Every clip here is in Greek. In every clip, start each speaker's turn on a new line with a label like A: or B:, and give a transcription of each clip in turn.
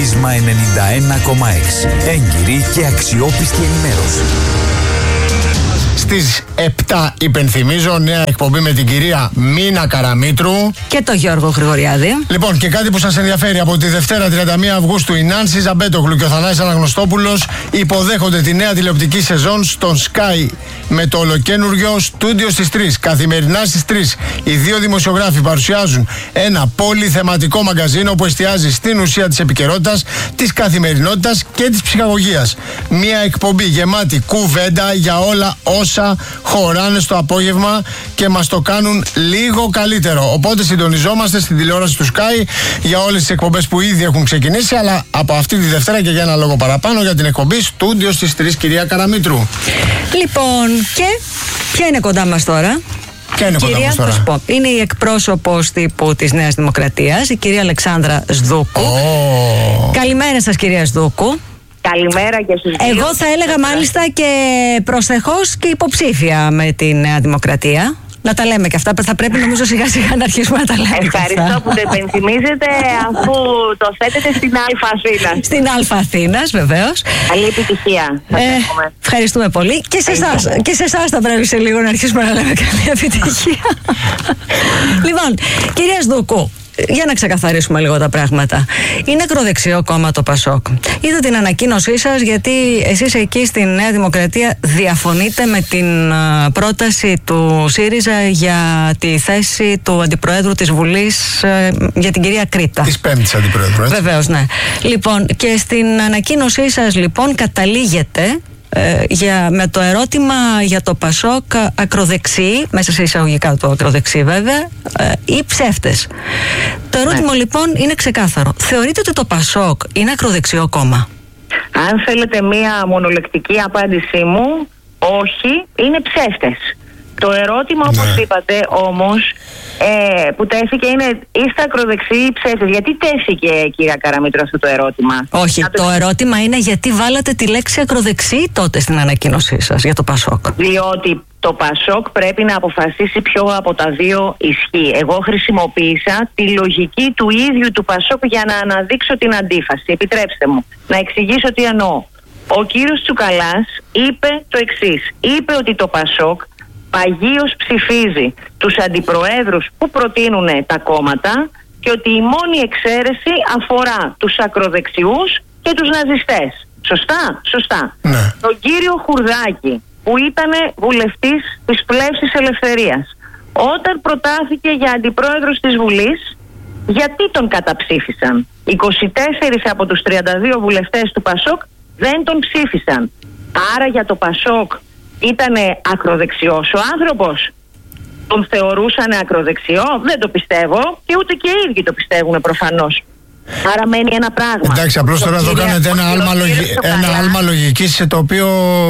A: Πρίσμα 91,6. Έγκυρη και αξιόπιστη ενημέρωση.
B: Στις 7 υπενθυμίζω, νέα εκπομπή με την κυρία Μίνα Καραμήτρου
C: και τον Γιώργο Γρηγοριάδη.
B: Λοιπόν, και κάτι που σας ενδιαφέρει, από τη Δευτέρα 31 Αυγούστου η Νάνση Ζαμπέτογλου και ο Θανάσης Αναγνωστόπουλος υποδέχονται τη νέα τηλεοπτική σεζόν στον Sky με το ολοκένουργιο Στούντιο στις 3. Καθημερινά στις 3 οι δύο δημοσιογράφοι παρουσιάζουν ένα πολυθεματικό μαγκαζίνο που εστιάζει στην ουσία της επικαιρότητας, της καθημερινότητας και της ψυχαγωγίας. Μια εκπομπή γεμάτη κουβέντα για όλα όσα χωράνε στο απόγευμα και μας το κάνουν λίγο καλύτερο. Οπότε συντονιζόμαστε στην τηλεόραση του Sky για όλες τις εκπομπές που ήδη έχουν ξεκινήσει, αλλά από αυτή τη Δευτέρα και για ένα λόγο παραπάνω για την εκπομπή Στούντιο στις 3, κυρία Καραμήτρου.
C: Λοιπόν, και ποια είναι κοντά μας τώρα?
B: Κυρία,
C: θα σου πω, είναι η εκπρόσωπος τύπου της Νέας Δημοκρατίας, η κυρία Αλεξάνδρα Σδούκου. Καλημέρα σας, κυρία Σδούκου.
D: Καλημέρα και στους δύο.
C: Εγώ θα έλεγα μάλιστα και προσεχώς και υποψήφια με τη Νέα Δημοκρατία. Να τα λέμε και αυτά. Θα πρέπει νομίζω σιγά σιγά να αρχίσουμε να τα λέμε.
D: Ευχαριστώ που το υπενθυμίζετε, αφού το θέτετε στην Αλφα Αθήνας.
C: Στην Αλφα Αθήνας, βεβαίως.
D: Καλή επιτυχία.
C: Ευχαριστούμε πολύ. Και σε εσάς θα πρέπει σε λίγο να αρχίσουμε να λέμε καλή επιτυχία. Λοιπόν, κυρία Σδούκου, για να ξεκαθαρίσουμε λίγο τα πράγματα. Είναι ακροδεξιό κόμμα το ΠΑΣΟΚ. Είδα την ανακοίνωσή σας, γιατί εσείς εκεί στη Νέα Δημοκρατία διαφωνείτε με την πρόταση του ΣΥΡΙΖΑ για τη θέση του Αντιπροέδρου της Βουλής, για την κυρία Κρήτα.
B: Της πέμπτης Αντιπροέδρου, έτσι.
C: Βεβαίως, ναι. Λοιπόν, και στην ανακοίνωσή σας λοιπόν καταλήγετε με το ερώτημα για το ΠΑΣΟΚ ακροδεξιοί, μέσα σε εισαγωγικά το ακροδεξί βέβαια, ή ψεύτες. Το ερώτημα λοιπόν είναι ξεκάθαρο. Θεωρείτε ότι το ΠΑΣΟΚ είναι ακροδεξιό κόμμα?
D: Αν θέλετε μία μονολεκτική απάντησή μου, όχι, είναι ψεύτες. Το ερώτημα, όπως είπατε όμως, που τέθηκε είναι, είστε ακροδεξιοί ή ψεύτες? Γιατί τέθηκε, κυρία Καραμήτρου, αυτό το ερώτημα?
C: Όχι, το ερώτημα είναι γιατί βάλατε τη λέξη ακροδεξιοί τότε στην ανακοίνωσή σας για το ΠΑΣΟΚ.
D: Διότι το ΠΑΣΟΚ πρέπει να αποφασίσει ποιο από τα δύο ισχύει. Εγώ χρησιμοποίησα τη λογική του ίδιου του ΠΑΣΟΚ για να αναδείξω την αντίφαση. Επιτρέψτε μου να εξηγήσω τι εννοώ. Ο κύριος Τσουκαλάς είπε το εξής. Είπε ότι το ΠΑΣΟΚ παγίως ψηφίζει τους αντιπροέδρους που προτείνουν τα κόμματα και ότι η μόνη εξαίρεση αφορά τους ακροδεξιούς και τους ναζιστές. Σωστά? Σωστά.
B: Ναι.
D: Τον κύριο Χουρδάκη, που ήταν βουλευτής της Πλεύσης Ελευθερίας, όταν προτάθηκε για αντιπρόεδρος της Βουλής, γιατί τον καταψήφισαν? 24 από τους 32 βουλευτές του ΠΑΣΟΚ δεν τον ψήφισαν. Άρα για το ΠΑΣΟΚ ήτανε ακροδεξιός ο άνθρωπος? Τον θεωρούσαν ακροδεξιό? Δεν το πιστεύω, και ούτε και οι ίδιοι το πιστεύουν προφανώς. Άρα μένει ένα πράγμα.
B: Εντάξει, απλώς τώρα εδώ κάνετε ένα άλμα λογικής, το οποίο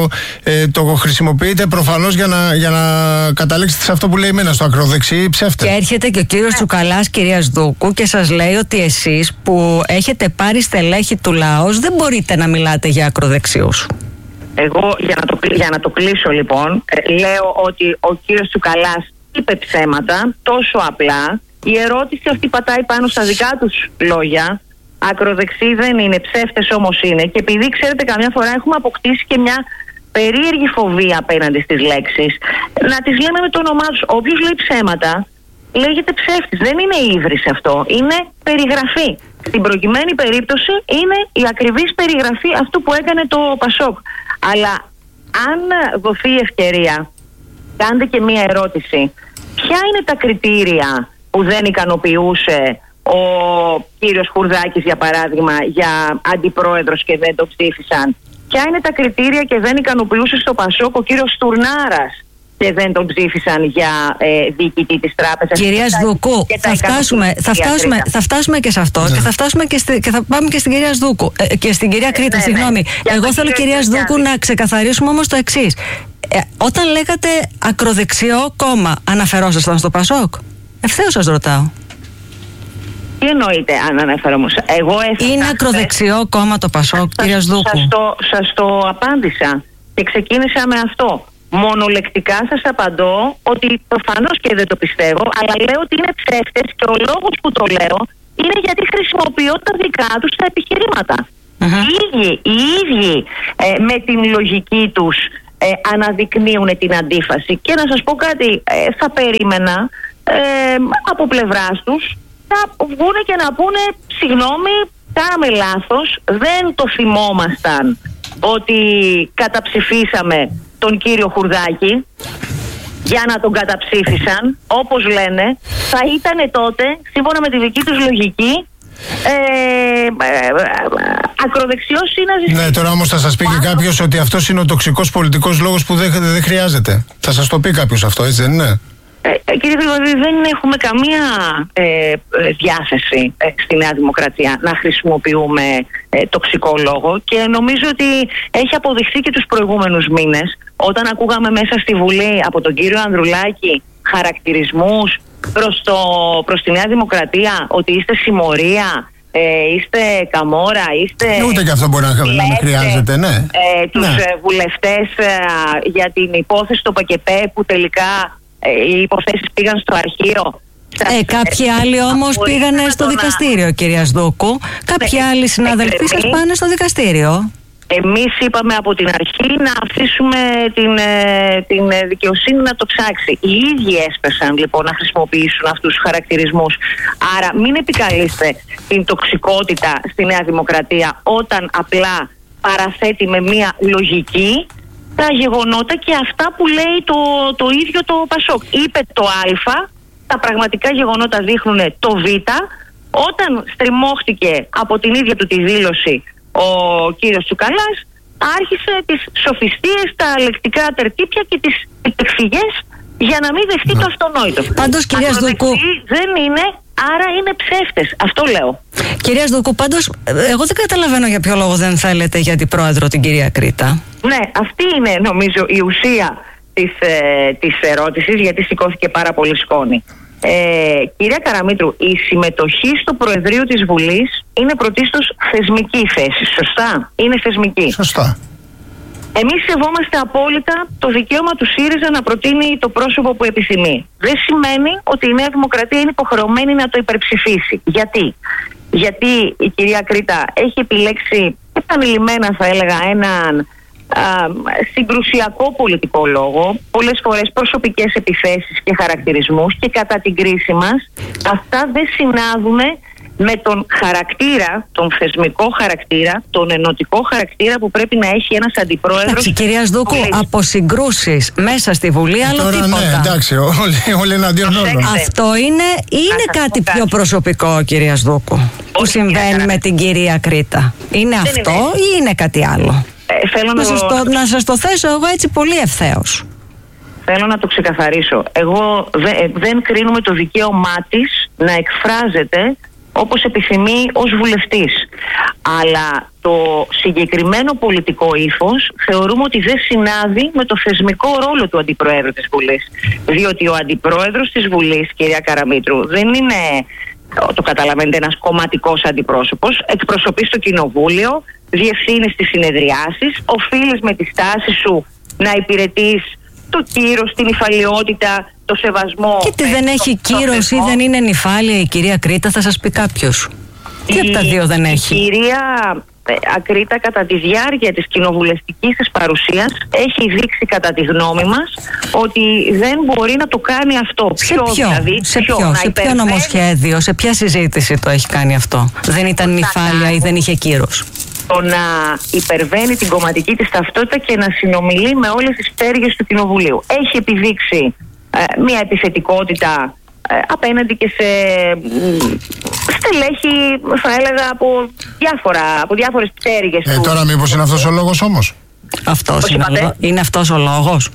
B: το χρησιμοποιείτε προφανώς για να καταλήξετε σε αυτό που λέει η Μένα, στο ακροδεξί ψεύτε.
C: Και έρχεται και ο κύριος Τσουκαλάς, κυρία Σδούκου, και σας λέει ότι εσείς που έχετε πάρει στελέχη του λαός δεν μπορείτε να μιλάτε για ακροδεξιούς.
D: Εγώ για να το κλείσω λοιπόν, λέω ότι ο κύριος Τσουκαλάς είπε ψέματα τόσο απλά. Η ερώτηση αυτή πατάει πάνω στα δικά τους λόγια. Ακροδεξί δεν είναι, ψεύτες όμως είναι. Και επειδή ξέρετε, καμιά φορά έχουμε αποκτήσει και μια περίεργη φοβία απέναντι στις λέξεις, να τις λέμε με το όνομά τους. Όποιος λέει ψέματα λέγεται ψεύτης. Δεν είναι ύβρις αυτό, είναι περιγραφή. Στην προκειμένη περίπτωση είναι η ακριβής περιγραφή αυτού που έκανε το ΠΑΣΟΚ. Αλλά αν δοθεί η ευκαιρία, κάντε και μία ερώτηση. Ποια είναι τα κριτήρια που δεν ικανοποιούσε ο κύριος Χουρδάκης, για παράδειγμα, για αντιπρόεδρος και δεν το ψήφισαν? Ποια είναι τα κριτήρια και δεν ικανοποιούσε στο ΠΑΣΟΚ ο κύριος Στουρνάρας και δεν τον ψήφισαν για διοικητή της τράπεζας?
C: Κυρία Σδούκου, θα φτάσουμε και σε αυτό, και θα πάμε και στην κυρία Σδούκου και στην κυρία Κρήτα, συγγνώμη. Εγώ θέλω, κυρία Σδούκου, να ξεκαθαρίσουμε όμως το εξής. Όταν λέγατε ακροδεξιό κόμμα, αναφερόσασταν στο ΠΑΣΟΚ? Ευθέως σας ρωτάω.
D: Τι εννοείτε αν αναφέρομαι?
C: Είναι ακροδεξιό κόμμα το ΠΑΣΟΚ, κυρία Σδούκου?
D: Σας το απάντησα και ξεκίνησα με αυτό. Μονολεκτικά σας απαντώ ότι προφανώς και δεν το πιστεύω, αλλά λέω ότι είναι ψεύτες, και ο λόγος που το λέω είναι γιατί χρησιμοποιώ τα δικά τους τα επιχειρήματα. Οι ίδιοι με την λογική τους αναδεικνύουν την αντίφαση. Και να σας πω κάτι, θα περίμενα από πλευράς τους να βγούνε και να πούνε συγγνώμη, κάναμε λάθος, δεν το θυμόμασταν ότι καταψηφίσαμε τον κύριο Χουρδάκη για να τον καταψήφισαν, όπως λένε, θα ήταν τότε, σύμφωνα με τη δική τους λογική, ακροδεξιός συναζιστής.
B: Ναι, τώρα όμως θα σας πει και κάποιος ότι αυτός είναι ο τοξικός πολιτικός λόγος που δεν χρειάζεται. Θα σας το πει κάποιος αυτό, έτσι δεν είναι?
D: Κύριε Γρηγορή, δεν έχουμε καμία διάθεση στη Νέα Δημοκρατία να χρησιμοποιούμε τοξικό λόγο, και νομίζω ότι έχει αποδειχθεί και τους προηγούμενους μήνες, όταν ακούγαμε μέσα στη Βουλή από τον κύριο Ανδρουλάκη χαρακτηρισμούς προς τη Νέα Δημοκρατία, ότι είστε συμμορία, είστε καμόρα, είστε...
B: Ούτε και αυτό μπορεί να χρειάζεται, ναι.
D: Τους βουλευτές για την υπόθεση του ΠΑΚΕΠΕ, που τελικά οι υποθέσεις πήγαν στο αρχείο.
C: Κάποιοι άλλοι όμως πήγανε στο δικαστήριο, κυρία Σδούκου. Κάποιοι άλλοι συναδελφοί σας πάνε στο δικαστήριο.
D: Εμείς είπαμε από την αρχή να αφήσουμε την δικαιοσύνη να το ψάξει. Οι ίδιοι έσπεσαν λοιπόν να χρησιμοποιήσουν αυτούς τους χαρακτηρισμούς. Άρα μην επικαλείστε την τοξικότητα στη Νέα Δημοκρατία, όταν απλά παραθέτει με μια λογική τα γεγονότα και αυτά που λέει το ίδιο το Πασόκ. Είπε το Α, τα πραγματικά γεγονότα δείχνουν το Β. Όταν στριμώχτηκε από την ίδια του τη δήλωση ο κύριος Τσουκαλάς, άρχισε τις σοφιστίες, τα λεκτικά τερτύπια και τις επεξηγές για να μην δεχτεί το αυτονόητο.
C: Πάντως, κυρία Σδούκου,
D: δεν είναι, άρα είναι ψεύτες. Αυτό λέω.
C: Κυρία Σδούκου, πάντως, εγώ δεν καταλαβαίνω για ποιο λόγο δεν θέλετε για την πρόεδρο την κυρία Κρήτα.
D: Ναι, αυτή είναι νομίζω η ουσία της ερώτησης, γιατί σηκώθηκε πάρα πολύ σκόνη. Κυρία Καραμήτρου, η συμμετοχή στο Προεδρείο της Βουλής είναι πρωτίστως θεσμική θέση, σωστά? Είναι θεσμική.
B: Σωστά.
D: Εμείς σεβόμαστε απόλυτα το δικαίωμα του ΣΥΡΙΖΑ να προτείνει το πρόσωπο που επιθυμεί. Δεν σημαίνει ότι η Νέα Δημοκρατία είναι υποχρεωμένη να το υπερψηφίσει. Γιατί η κυρία Κρήτα έχει επιλέξει επανειλημμένα, θα έλεγα, έναν συγκρουσιακό πολιτικό λόγο, πολλές φορές προσωπικές επιθέσεις και χαρακτηρισμούς, και κατά την κρίση μας αυτά δεν συνάδουν με τον χαρακτήρα, τον θεσμικό χαρακτήρα, τον ενωτικό χαρακτήρα που πρέπει να έχει ένας αντιπρόεδρος.
C: Εντάξει, κυρία Σδούκου, από συγκρούσεις μέσα στη Βουλή, άλλο
B: τώρα,
C: τίποτα.
B: Ναι, εντάξει, όλοι εναντίον όλων.
C: Αυτό είναι κάτι πιο προσωπικό, κυρία Σδούκου, που συμβαίνει με την κυρία Κρήτα? Είναι αυτό ή είναι κάτι άλλο? Να σας το θέσω εγώ έτσι πολύ ευθέως.
D: Θέλω να το ξεκαθαρίσω. Εγώ δεν κρίνουμε το δικαίωμά της να εκφράζεται όπως επιθυμεί ως βουλευτής. Αλλά το συγκεκριμένο πολιτικό ύφος θεωρούμε ότι δεν συνάδει με το θεσμικό ρόλο του Αντιπροέδρου της Βουλής. Διότι ο Αντιπρόεδρος της Βουλής, κυρία Καραμήτρου, δεν είναι, το καταλαβαίνετε, ένας κομματικός αντιπρόσωπος. Εκπροσωπείς το Κοινοβούλιο, διευθύνεις τις συνεδριάσεις, οφείλεις με τη στάση σου να υπηρετείς το κύρος, την νηφαλιότητα, το σεβασμό.
C: Και τι δεν έχει κύρος ή δεν είναι νηφάλια η κυρία Κρήτα, θα σας πει κάποιος. Τι από τα δύο δεν έχει?
D: Η κυρία Ακρίτα κατά τη διάρκεια της κοινοβουλευτικής της παρουσίας έχει δείξει κατά τη γνώμη μας ότι δεν μπορεί να το κάνει αυτό.
C: Σε ποιο νομοσχέδιο, σε ποια συζήτηση το έχει κάνει αυτό? Δεν ήταν νηφάλια ή δεν είχε κύρος?
D: Το να υπερβαίνει την κομματική της ταυτότητα και να συνομιλεί με όλες τις πτέρυγες του Κοινοβουλίου. Έχει επιδείξει μια επιθετικότητα απέναντι και σε στελέχη, θα έλεγα, από διάφορες πτέρυγες.
B: Τώρα μήπως είναι αυτός ο λόγος όμως?
C: Είναι αυτός ο λόγος?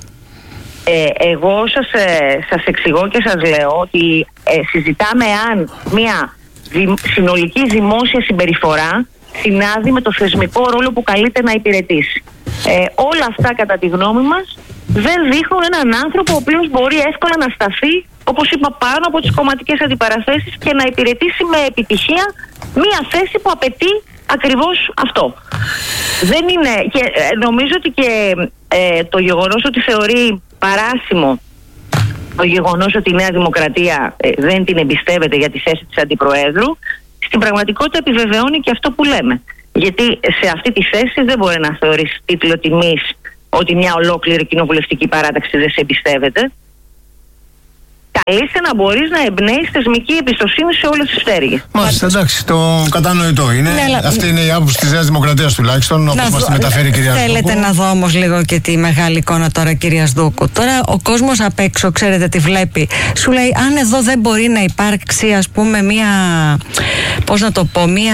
D: Εγώ σας εξηγώ και σας λέω ότι συζητάμε αν μια συνολική δημόσια συμπεριφορά συνάδει με το θεσμικό ρόλο που καλείται να υπηρετήσει. Όλα αυτά, κατά τη γνώμη μας, δεν δείχνουν έναν άνθρωπο ο οποίος μπορεί εύκολα να σταθεί, όπως είπα, πάνω από τις κομματικές αντιπαραθέσεις και να υπηρετήσει με επιτυχία μία θέση που απαιτεί ακριβώς αυτό. Δεν είναι, και νομίζω ότι και το γεγονός ότι θεωρεί παράσιμο το γεγονός ότι η Νέα Δημοκρατία δεν την εμπιστεύεται για τη θέση της Αντιπροέδρου στην πραγματικότητα επιβεβαιώνει και αυτό που λέμε. Γιατί σε αυτή τη θέση δεν μπορεί να θεωρείς τίτλο τιμής ότι μια ολόκληρη κοινοβουλευτική παράταξη δεν σε εμπιστεύεται. Καλείστε να μπορείς να εμπνέεις θεσμική εμπιστοσύνη σε όλες τις πτέρυγες.
B: Μάλιστα, εντάξει, το κατανοητό είναι.
C: Ναι, αλλά...
B: Αυτή είναι η άποψη της Νέας Δημοκρατίας τουλάχιστον, όπως μας τη μεταφέρει η κυρία Δούκου.
C: Θέλετε να δω όμως λίγο και τη μεγάλη εικόνα τώρα, κυρία Δούκου. Τώρα ο κόσμος απ' έξω, ξέρετε, τη βλέπει. Σου λέει, αν εδώ δεν μπορεί να υπάρξει, ας πούμε, μία. Πώς να το πω, μία.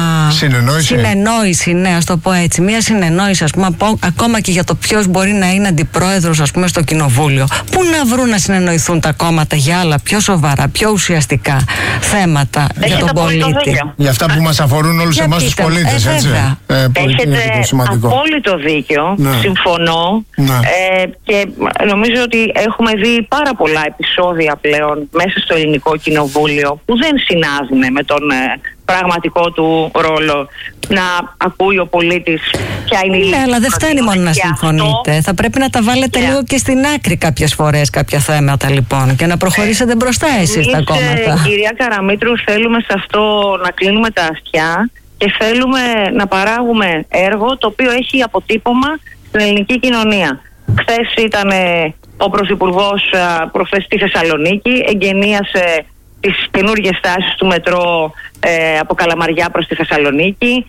C: Συνεννόηση, ναι, ας το πω έτσι. Μία συνεννόηση, ας πούμε, ακόμα και για το ποιος μπορεί να είναι αντιπρόεδρος, ας πούμε, στο κοινοβούλιο. Πού να βρουν να συνεννοηθούν τα κόμματα για άλλα πιο σοβαρά, πιο ουσιαστικά θέματα για τον πολίτη.
B: Για αυτά που μας αφορούν όλους εμάς τους πολίτες, έτσι.
D: Έχετε απόλυτο δίκιο, ναι. Συμφωνώ, ναι. Και νομίζω ότι έχουμε δει πάρα πολλά επεισόδια πλέον μέσα στο ελληνικό κοινοβούλιο που δεν συνάδουν με τον πραγματικό του ρόλο, να ακούει ο πολίτης ποια είναι η λύση. Ναι,
C: αλλά δεν φτάνει μόνο να συμφωνείτε. Αυτό... Θα πρέπει να τα βάλετε λίγο και στην άκρη κάποιες φορές κάποια θέματα, λοιπόν, και να προχωρήσετε μπροστά εσείς τα κόμματα.
D: Κυρία Καραμήτρου, θέλουμε σε αυτό να κλείνουμε τα αυτιά και θέλουμε να παράγουμε έργο το οποίο έχει αποτύπωμα στην ελληνική κοινωνία. Χθες ήταν ο Πρωθυπουργός προχθές στη Θεσσαλονίκη, εγκαινίασε τις καινούργιες στάσεις του μετρό από Καλαμαριά προς τη Θεσσαλονίκη.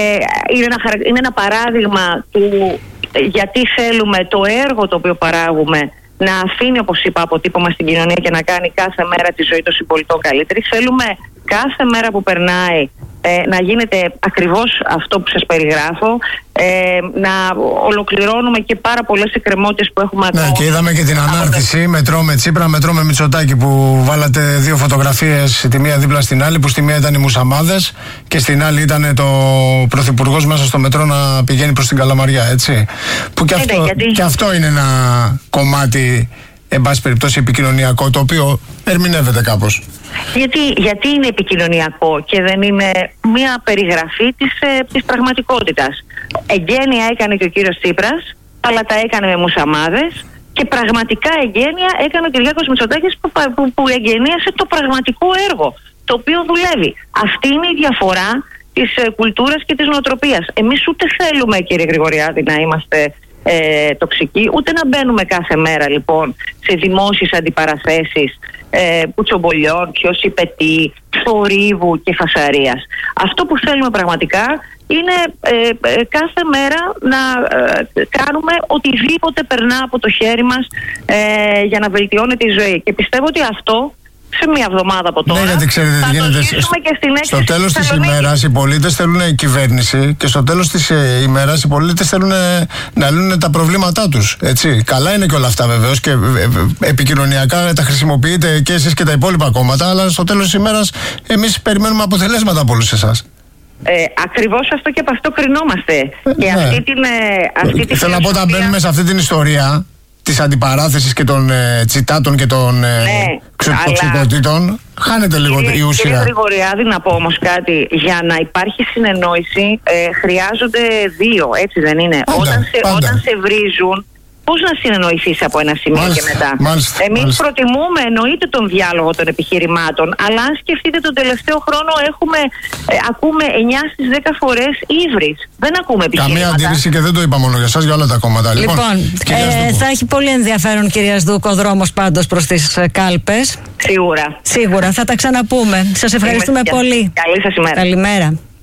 D: Είναι ένα παράδειγμα του γιατί θέλουμε το έργο το οποίο παράγουμε να αφήνει, όπως είπα, αποτύπωμα στην κοινωνία και να κάνει κάθε μέρα τη ζωή των συμπολιτών καλύτερη. Θέλουμε κάθε μέρα που περνάει να γίνεται ακριβώς αυτό που σας περιγράφω, να ολοκληρώνουμε και πάρα πολλές εκκρεμότητες που έχουμε ακόμα.
B: Ναι, και είδαμε και την ανάρτηση μετρό με Τσίπρα, μετρό με Μητσοτάκη, που βάλατε δύο φωτογραφίες, τη μία δίπλα στην άλλη, που στη μία ήταν οι μουσαμάδες και στην άλλη ήταν το πρωθυπουργός μέσα στο μετρό να πηγαίνει προς την Καλαμαριά, έτσι. Που και αυτό είναι ένα κομμάτι, εν πάση περιπτώσει, επικοινωνιακό, το οποίο ερμηνεύεται κάπως.
D: Γιατί είναι επικοινωνιακό και δεν είναι μια περιγραφή της πραγματικότητας. Εγγένεια έκανε και ο κύριος Τσίπρας, αλλά τα έκανε με μουσαμάδες, και πραγματικά εγγένεια έκανε ο Κυριάκος Μητσοτάκης που εγγενίασε το πραγματικό έργο, το οποίο δουλεύει. Αυτή είναι η διαφορά της κουλτούρας και της νοοτροπίας. Εμείς ούτε θέλουμε, κύριε Γρηγοριάδη, να είμαστε τοξικοί, ούτε να μπαίνουμε κάθε μέρα, λοιπόν, σε δημόσιες αντιπαραθέσεις πουτσομπολιών, ποιος είπε τι, θορύβου και φασαρίας. Αυτό που θέλουμε πραγματικά είναι κάθε μέρα να κάνουμε οτιδήποτε περνά από το χέρι μας για να βελτιώνεται η ζωή. Και πιστεύω ότι αυτό σε μία εβδομάδα από τώρα.
B: Ναι, γιατί ξέρετε τι γίνεται. Στο τέλος της ημέρας οι πολίτες θέλουν κυβέρνηση, και στο τέλος της ημέρας οι πολίτες θέλουν να λύνουν τα προβλήματά τους. Έτσι. Καλά είναι και όλα αυτά βεβαίως, και επικοινωνιακά τα χρησιμοποιείτε και εσείς και τα υπόλοιπα κόμματα, αλλά στο τέλος της ημέρας εμείς περιμένουμε αποτελέσματα από όλους εσάς.
D: Ακριβώς αυτό, και από αυτό κρινόμαστε. Και αυτή
B: θέλω να πω, όταν μπαίνουμε σε αυτή την ιστορία της αντιπαράθεσης και των τσιτάτων και των ξωτικότητων, χάνεται λίγο η ουσία.
D: Κύριε Γρηγοριάδη, να πω όμως κάτι. Για να υπάρχει συνεννόηση χρειάζονται δύο, έτσι δεν είναι? Όταν σε βρίζουν, πώς να συνεννοηθείς από ένα σημείο και μετά? Εμείς προτιμούμε εννοείται τον διάλογο των επιχειρημάτων, αλλά αν σκεφτείτε τον τελευταίο χρόνο ακούμε 9 στις 10 φορές ύβρις. Δεν ακούμε επιχειρήματα.
B: Καμία αντίρρηση, και δεν το είπα μόνο για εσάς, για όλα τα κόμματα.
C: Λοιπόν, θα έχει πολύ ενδιαφέρον, κυρία Σδούκο, ο δρόμος πάντως προς τις κάλπες.
D: Σίγουρα.
C: Σίγουρα. Θα τα ξαναπούμε. Σας ευχαριστούμε πολύ.
D: Καλή σας ημέρα.
C: Καλημέρα.